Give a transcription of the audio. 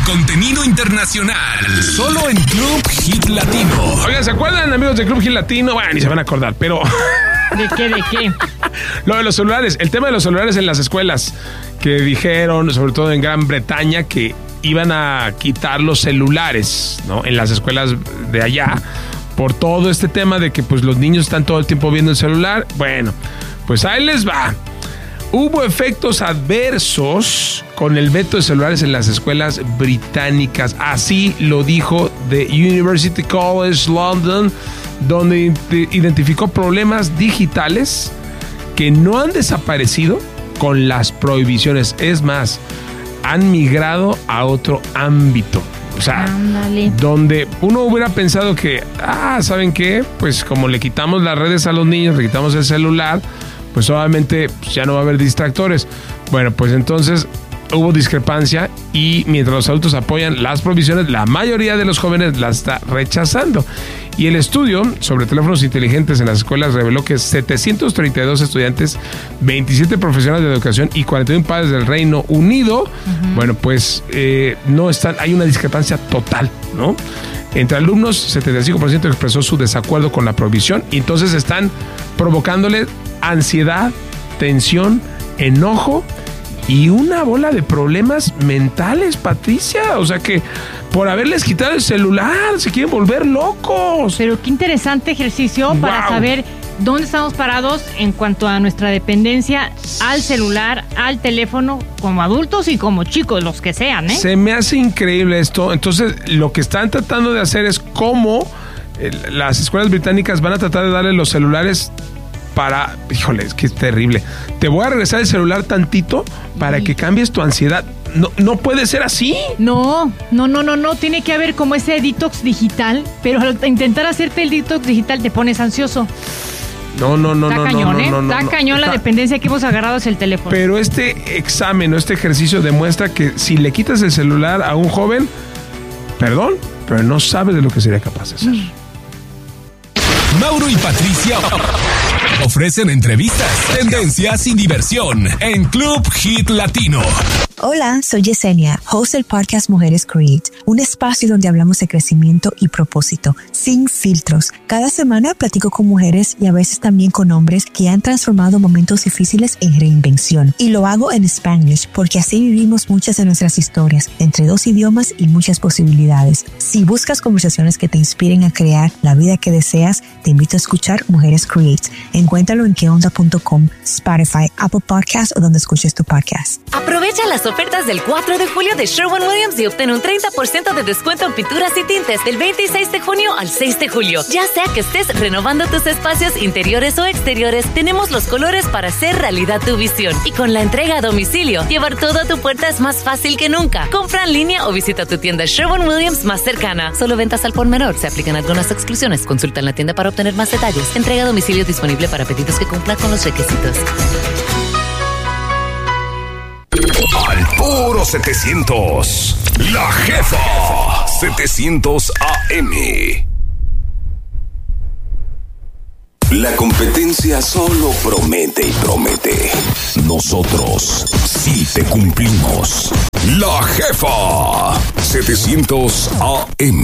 contenido internacional. Solo en Club Hit Latino. Oigan, ¿se acuerdan, amigos de Club Hit Latino? Bueno, ni se van a acordar, pero... ¿De qué? Lo de los celulares, el tema de los celulares en las escuelas, que dijeron, sobre todo en Gran Bretaña, que iban a quitar los celulares, ¿no? En las escuelas de allá, por todo este tema de que pues los niños están todo el tiempo viendo el celular. Bueno, pues ahí les va. Hubo efectos adversos con el veto de celulares en las escuelas británicas. Así lo dijo The University College London, donde identificó problemas digitales que no han desaparecido con las prohibiciones. Es más, han migrado a otro ámbito. O sea, ándale, donde uno hubiera pensado que, ¿saben qué? Pues como le quitamos las redes a los niños, le quitamos el celular, pues obviamente pues ya no va a haber distractores. Bueno, pues entonces hubo discrepancia y mientras los adultos apoyan las prohibiciones, la mayoría de los jóvenes las está rechazando. Y el estudio sobre teléfonos inteligentes en las escuelas reveló que 732 estudiantes, 27 profesionales de educación y 41 padres del Reino Unido, bueno, pues no están, hay una discrepancia total, ¿no? Entre alumnos, 75% expresó su desacuerdo con la prohibición y entonces están provocándole ansiedad, tensión, enojo y una bola de problemas mentales, Patricia. O sea que por haberles quitado el celular se quieren volver locos. Pero qué interesante ejercicio para saber dónde estamos parados en cuanto a nuestra dependencia al celular, al teléfono, como adultos y como chicos, los que sean, ¿eh? Se me hace increíble esto. Entonces, lo que están tratando de hacer es cómo las escuelas británicas van a tratar de darle los celulares para... Híjole, es que es terrible. Te voy a regresar el celular tantito para que cambies tu ansiedad. No puede ser así. No. Tiene que haber como ese detox digital, pero al intentar hacerte el detox digital te pones ansioso. No. Está cañón la dependencia que hemos agarrado hacia el teléfono. Pero este examen o este ejercicio demuestra que si le quitas el celular a un joven, perdón, pero no sabe de lo que sería capaz de hacer. Mauro y Patricia ofrecen entrevistas, tendencias y diversión en Club Hit Latino. Hola, soy Yesenia, host del podcast Mujeres Create, un espacio donde hablamos de crecimiento y propósito, sin filtros. Cada semana platico con mujeres y a veces también con hombres que han transformado momentos difíciles en reinvención. Y lo hago en Spanglish porque así vivimos muchas de nuestras historias, entre 2 idiomas y muchas posibilidades. Si buscas conversaciones que te inspiren a crear la vida que deseas, te invito a escuchar Mujeres Create. Encuéntralo en queonda.com, Spotify, Apple Podcasts o donde escuches tu podcast. Aprovecha las ofertas del 4 de julio de Sherwin-Williams y obtén un 30% de descuento en pinturas y tintes del 26 de junio al 6 de julio. Ya sea que estés renovando tus espacios interiores o exteriores, tenemos los colores para hacer realidad tu visión. Y con la entrega a domicilio, llevar todo a tu puerta es más fácil que nunca. Compra en línea o visita tu tienda Sherwin-Williams más cercana. Solo ventas al por menor. Se aplican algunas exclusiones. Consulta en la tienda para obtener más detalles. Entrega a domicilio disponible para pedidos que cumplan con los requisitos. Al puro 700. La Jefa. 700 AM. La competencia solo promete y promete. Nosotros sí te cumplimos. La Jefa. 700 AM.